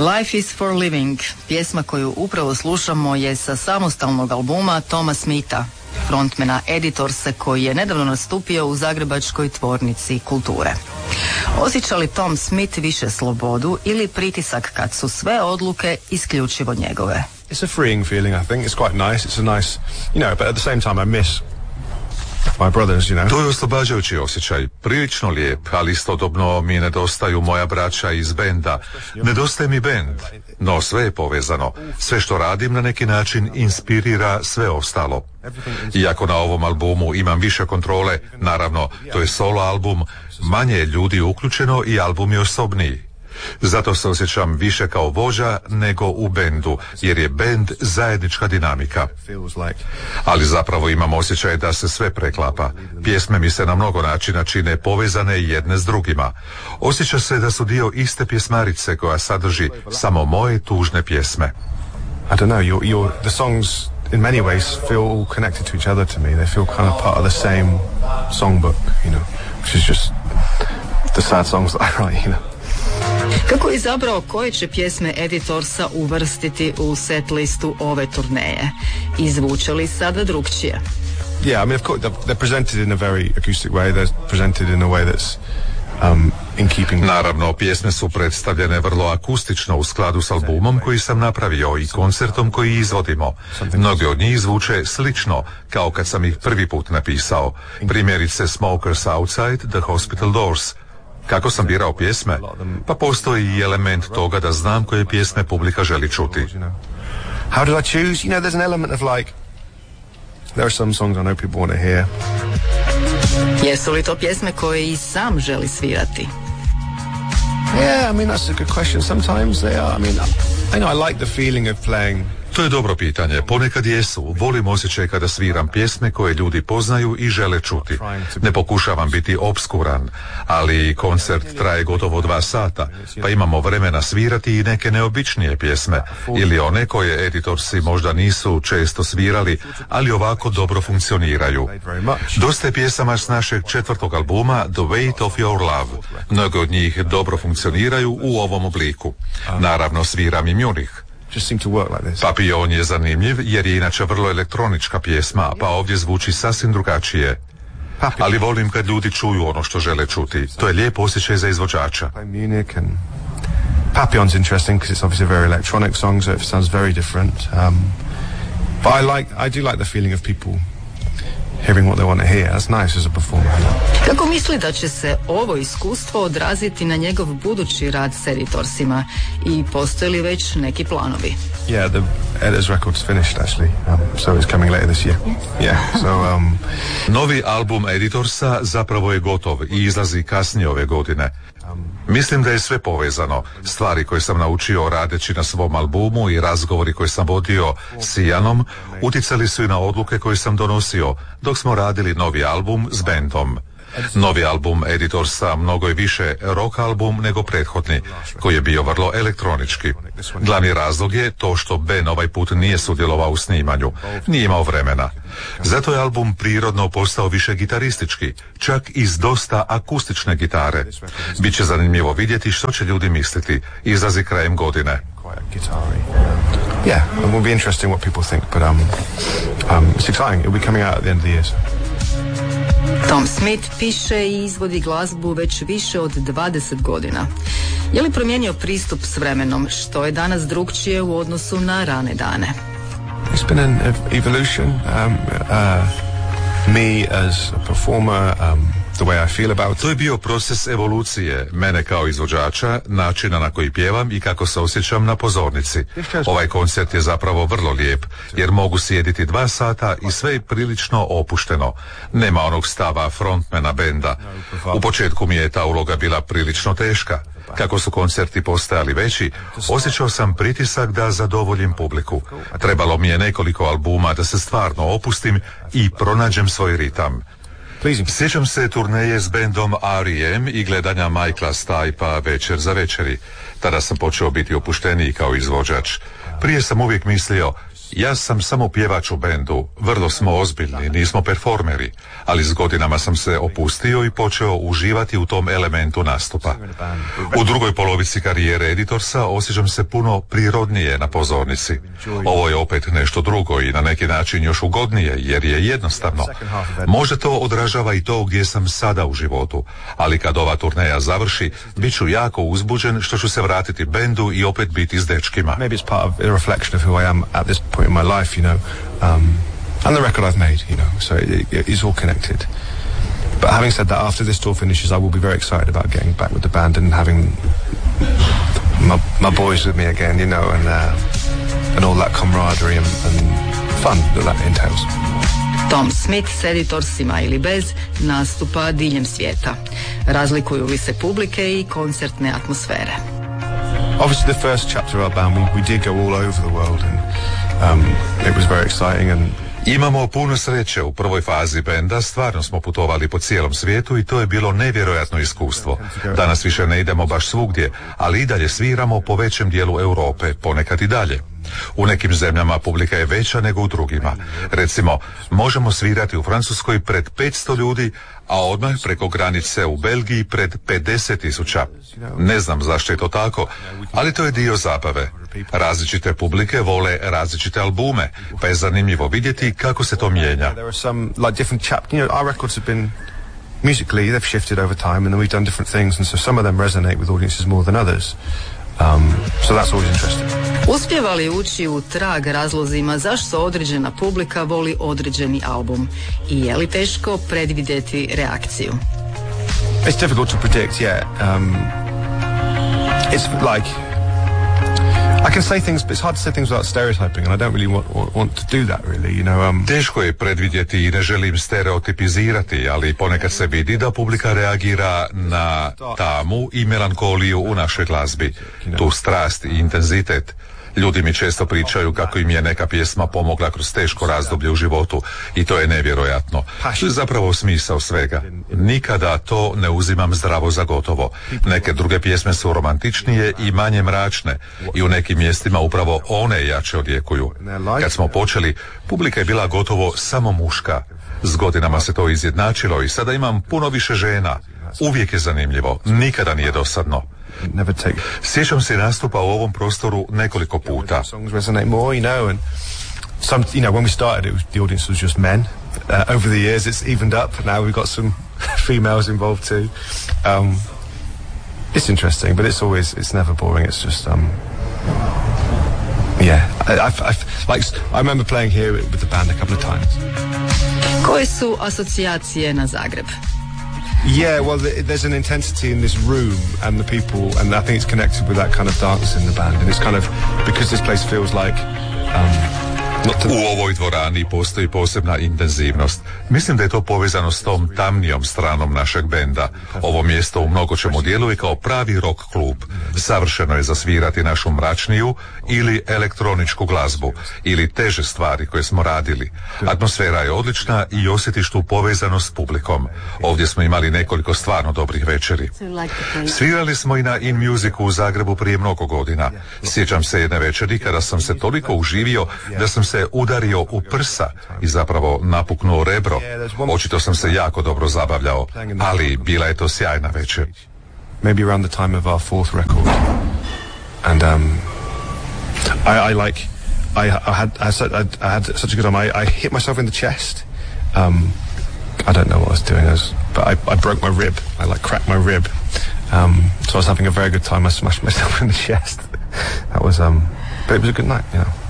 Life is for living, pjesma koju upravo slušamo je sa samostalnog albuma Toma Smitha, frontmana Editorsa koji je nedavno nastupio u zagrebačkoj tvornici kulture. Osjeća li Tom Smith više slobodu ili pritisak kad su sve odluke isključivo njegove? It's a freeing feeling, I think. It's quite nice. It's a nice, but at the same time I miss my brothers, To je oslobađajući osjećaj, prilično lijep, ali istodobno mi nedostaju moja braća iz benda. Nedostaje mi bend, no sve je povezano. Sve što radim na neki način inspirira sve ostalo. Iako na ovom albumu imam više kontrole, naravno, to je solo album, manje je ljudi uključeno i album je osobniji. Zato se osjećam više kao vođa nego u bendu, jer je bend zajednička dinamika. Ali zapravo imam osjećaj da se sve preklapa. Pjesme mi se na mnogo načina čine povezane jedne s drugima. Osjeća se da su dio iste pjesmarice koja sadrži samo moje tužne pjesme. I don't know, the songs in many ways feel all connected to each other to me. They feel kind of part of the same songbook, which is just the sad songs that I write, Kako je izabrao koje će pjesme Editorsa uvrstiti u set listu ove turneje? Izvuče li sada drugčije? Yeah, I mean, of course, they're presented in a very acoustic way. They're presented in a way that's in keeping. Naravno, pjesme su predstavljene vrlo akustično u skladu s albumom koji sam napravio i koncertom koji izvodimo. Mnogi od njih zvuče slično, kao kad sam ih prvi put napisao. Primjerice Smokers Outside, The Hospital Doors. Kako sam birao pjesme? Pa postoji i element toga da znam koje pjesme publika želi čuti. How did I choose? There's an element of there are some songs I know people want to hear. Jesu li to pjesme koje i sam želi svirati? Yeah, I mean, that's a good question. Sometimes they are. I mean, I like the feeling of playing. To je dobro pitanje. Ponekad jesu. Volim osjećaj kada sviram pjesme koje ljudi poznaju i žele čuti. Ne pokušavam biti obskuran, ali koncert traje gotovo 2 sata, pa imamo vremena svirati i neke neobičnije pjesme, ili one koje Editorsi možda nisu često svirali, ali ovako dobro funkcioniraju. Dosta je pjesama s našeg 4. albuma The Weight of Your Love. Mnogo od njih dobro funkcioniraju u ovom obliku. Naravno, sviram i Munich. Papillon je zanimljiv jer je inače vrlo elektronička pjesma, pa ovdje zvuči sasvim drugačije. Ali volim kad ljudi čuju ono što žele čuti. To je lijep osjećaj za izvođača. Papillon's interesting because it's obviously a very electronic song, so it sounds very different. But I do like the feeling of people hearing what they want to hear. That's nice as a performer. Kako misli da će se ovo iskustvo odraziti na njegov budući rad s Editorsima i postoje li već neki planovi? Yeah, the Editors record's finished actually, so it's coming later this year. Yeah, so novi album Editorsa zapravo je gotov i izlazi kasnije ove godine. Mislim da je sve povezano. Stvari koje sam naučio radeći na svom albumu i razgovori koje sam vodio s Ianom uticali su i na odluke koje sam donosio dok smo radili novi album s bendom. Novi album Editorsa mnogo je više rock album nego prethodni, koji je bio vrlo elektronički. Glavni razlog je to što Ben ovaj put nije sudjelovao u snimanju, nije imao vremena. Zato je album prirodno postao više gitaristički, čak i s dosta akustične gitare. Biće zanimljivo vidjeti što će ljudi misliti. Izlazi krajem godine. Yeah, it will be interesting what people think, but it's exciting. It will be coming out at the end of the year. Tom Smith piše i izvodi glazbu već više od 20 godina. Je li promijenio pristup s vremenom, što je danas drugčije u odnosu na rane dane? It's been an evolution. Me as a performer, the way I feel about it. To je bio proces evolucije, mene kao izvođača, načina na koji pjevam i kako se osjećam na pozornici. Ovaj koncert je zapravo vrlo lijep, jer mogu sjediti 2 sata i sve je prilično opušteno. Nema onog stava frontmana benda. U početku mi je ta uloga bila prilično teška. Kako su koncerti postajali veći, osjećao sam pritisak da zadovoljim publiku. Trebalo mi je nekoliko albuma da se stvarno opustim i pronađem svoj ritam. Sjećam se turneje s bendom R.E.M. i gledanja Michaela Stipe'a Večer za večeri. Tada sam počeo biti opušteniji kao izvođač. Prije sam uvijek mislio, Ja sam samo pjevač u bendu, vrlo smo ozbiljni, nismo performeri, ali s godinama sam se opustio i počeo uživati u tom elementu nastupa. U drugoj polovici karijere Editorsa osjećam se puno prirodnije na pozornici. Ovo je opet nešto drugo i na neki način još ugodnije, jer je jednostavno. Možda to odražava i to gdje sam sada u životu, ali kad ova turneja završi, bit ću jako uzbuđen što ću se vratiti bendu i opet biti s dečkima. Maybe it's part of a reflection of who I am at this point in my life, you know, and the record I've made, you know, so it is all connected. But having said that, after this tour finishes, I will be very excited about getting back with the band and having my boys with me again, you know, and all that camaraderie and fun that entails. Tom Smith s Editorsima ili bez nastupa diljem svijeta. Razlikuju li se publike i koncertne atmosfere? Obviously, the first chapter of our band, we did go all over the world, and it was very exciting. And imamo puno sreće. U prvoj fazi benda stvarno smo putovali po cijelom svijetu i to je bilo nevjerojatno iskustvo. Danas više ne idemo baš svugdje, ali i dalje sviramo po većem dijelu Europe, ponekad i dalje. U nekim zemljama publika je veća nego u drugima. Recimo, možemo svirati u Francuskoj pred 500 ljudi, a odmah preko granice u Belgiji pred 50.000. Ne znam zašto je to tako, ali to je dio zabave. Različite publike vole različite albume, pa je zanimljivo vidjeti kako se to mijenja. Musically, they've shifted over time, and then we've done different things, and so some of them resonate with audiences more than others. So that's always interesting. Uspijeva li ući u trag razlozima zašto određena publika voli određeni album i je li teško predvidjeti reakciju? It's difficult to predict, yeah. It's like I can say things, but it's hard to say things without stereotyping, and I don't really want to do that, really, you know. Teško je predvidjeti i ne želim stereotipizirati, ali ponekad se vidi da publika reagira na tamu i melankoliju u našoj glazbi, tu strast i intenzitet. Ljudi mi često pričaju kako im je neka pjesma pomogla kroz teško razdoblje u životu i to je nevjerojatno. To je zapravo smisao svega. Nikada to ne uzimam zdravo za gotovo. Neke druge pjesme su romantičnije i manje mračne i u nekim mjestima upravo one jače odjekuju. Kad smo počeli, publika je bila gotovo samo muška. S godinama se to izjednačilo i sada imam puno više žena. Uvijek je zanimljivo, nikada nije dosadno. Sjećam se nastupa u ovom prostoru nekoliko puta. When we started, the audience was just men. Over the years, it's evened up. Now we've got some females involved too. It's interesting, but it's never boring. It's just, yeah. I remember playing here with the band a couple of times. Koje su asocijacije na Zagreb? Yeah, well, there's an intensity in this room and the people, and I think it's connected with that kind of dance in the band. And it's kind of, because this place feels like... U ovoj dvorani postoji posebna intenzivnost. Mislim da je to povezano s tom tamnijom stranom našeg benda. Ovo mjesto u mnogočemu djeluje kao pravi rock klub. Savršeno je zasvirati našu mračniju ili elektroničku glazbu ili teže stvari koje smo radili. Atmosfera je odlična i osjetiš tu povezanost s publikom. Ovdje smo imali nekoliko stvarno dobrih večeri. Svirali smo i na In Musicu u Zagrebu prije mnogo godina. Sjećam se jedne večeri kada sam se toliko uživio da sam se udario u prsa i zapravo napuknuo rebro. Očito sam se jako dobro zabavljao, ali bila je to sjajna večer. Maybe around the time of our fourth record, and I had such a good time. I hit myself in the chest. I don't know what I was doing, but I broke my rib. I cracked my rib. So I was having a very good time. I smashed myself in the chest. That was, but it was a good night, you know.